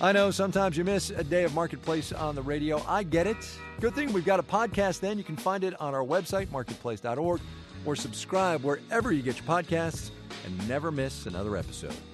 I know sometimes you miss a day of Marketplace on the radio. I get it. Good thing we've got a podcast then. You can find it on our website, marketplace.org, or subscribe wherever you get your podcasts and never miss another episode.